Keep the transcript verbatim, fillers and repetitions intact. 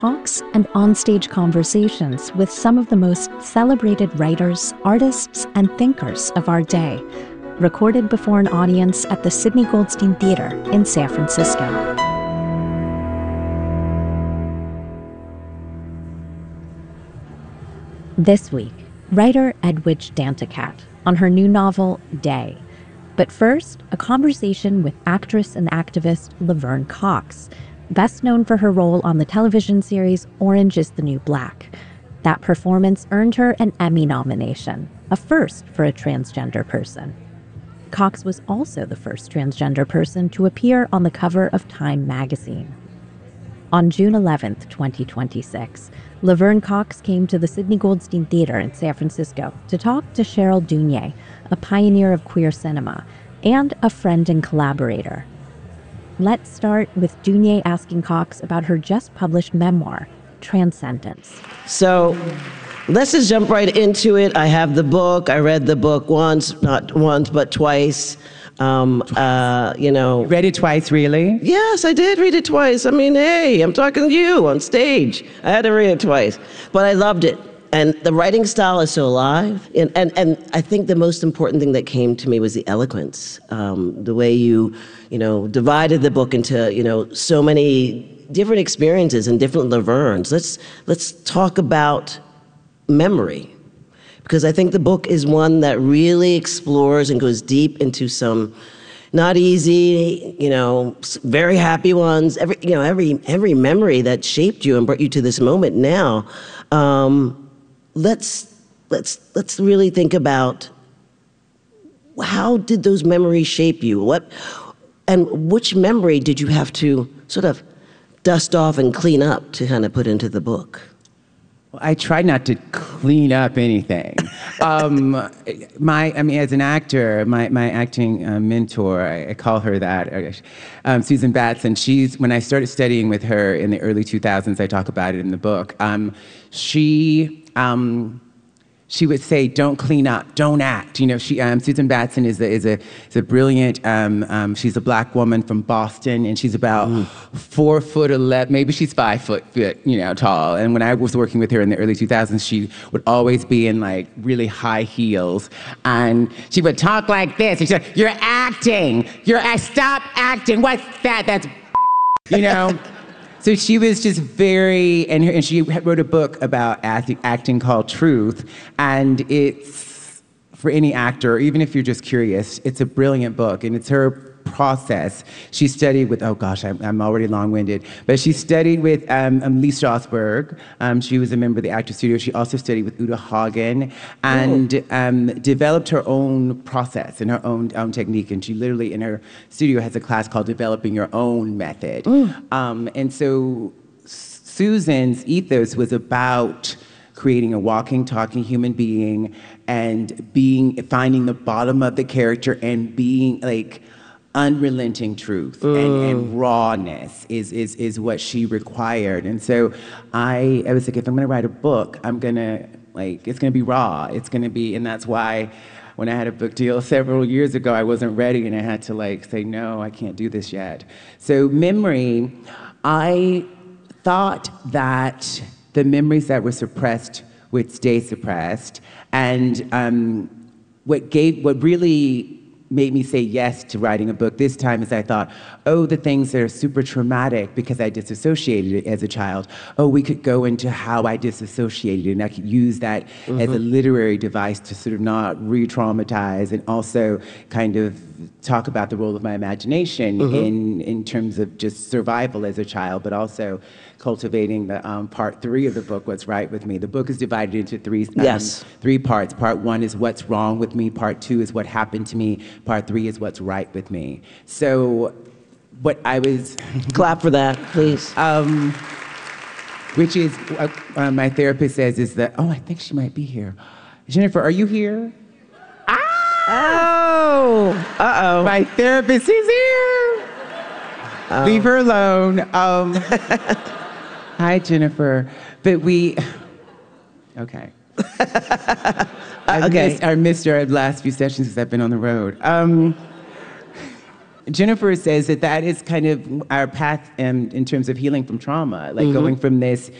talks and onstage conversations with some of the most celebrated writers, artists, and thinkers of our day, recorded before an audience at the Sidney Goldstein Theater in San Francisco. This week, writer Edwidge Danticat on her new novel, Day. But first, a conversation with actress and activist Laverne Cox, best known for her role on the television series Orange is the New Black. That performance earned her an Emmy nomination, a first for a transgender person. Cox was also the first transgender person to appear on the cover of Time magazine. On June eleventh, twenty twenty-six, Laverne Cox came to the Sidney Goldstein Theater in San Francisco to talk to Cheryl Dunye, a pioneer of queer cinema, and a friend and collaborator. Let's start with Dunye asking Cox about her just-published memoir, Transcendence. So let's just jump right into it. I have the book. I read the book once, not once, but twice. Um, uh, you know. Read it twice, really? Yes, I did read it twice. I mean, hey, I'm talking to you on stage. I had to read it twice. But I loved it. And the writing style is so alive. And, and, and I think the most important thing that came to me was the eloquence. Um, the way you, you know, divided the book into, you know, so many different experiences and different Lavernes. Let's, let's talk about memory. Because I think the book is one that really explores and goes deep into some not easy, you know, very happy ones, every, you know, every, every memory that shaped you and brought you to this moment now. Um, let's, let's, let's really think about how did those memories shape you? What, and which memory did you have to sort of dust off and clean up to kind of put into the book? Well, I try not to clean up anything. um, my, I mean, as an actor, my, my acting uh, mentor, I, I call her that, um, Susan Batson, she's, when I started studying with her in the early two thousands, I talk about it in the book, um, she, um, she would say, don't clean up, don't act. You know, she, um, Susan Batson is a, is a, is a brilliant, um, um, she's a black woman from Boston, and she's about mm. four foot eleven, maybe she's five foot, foot, you know, tall. And when I was working with her in the early two thousands, she would always be in like really high heels. And she would talk like this, and she'd say, you're acting, you're, uh, stop acting, what's that, that's, you know? So she was just very, and, her, and she wrote a book about acting, acting called Truth, and it's, for any actor, even if you're just curious, it's a brilliant book, and it's her process. She studied with, oh gosh, I'm, I'm already long-winded, but she studied with um, um, Lee Strasberg. Um, she was a member of the Actors Studio. She also studied with Uta Hagen, and um, developed her own process and her own, own technique. And she literally, in her studio, has a class called Developing Your Own Method. Um, and so Susan's ethos was about creating a walking, talking human being, and being, finding the bottom of the character and being like, unrelenting truth mm. and, and rawness is, is, is what she required. And so I, I was like, if I'm gonna write a book, I'm gonna, like, it's gonna be raw. It's gonna be, and that's why when I had a book deal several years ago, I wasn't ready and I had to like say, no, I can't do this yet. So memory, I thought that the memories that were suppressed would stay suppressed. And um, what gave, what really made me say yes to writing a book this time is I thought, oh, the things that are super traumatic because I disassociated as a child, oh, we could go into how I disassociated and I could use that mm-hmm. as a literary device to sort of not re-traumatize and also kind of talk about the role of my imagination mm-hmm. in, in terms of just survival as a child, but also cultivating the um, part three of the book, What's Right With Me. The book is divided into three, um, yes. three parts. Part one is what's wrong with me. Part two is what happened to me. Part three is what's right with me. So what I was... Clap for that, please. Um, which is, uh, uh, my therapist says is that, oh, I think she might be here. Jennifer, are you here? Oh, uh-oh. My therapist is here. Oh. Leave her alone. Um, hi, Jennifer. But we, okay. I've okay. Missed, I missed our last few sessions because I've been on the road. Um, Jennifer says that that is kind of our path um, in terms of healing from trauma, like Mm-hmm. going from this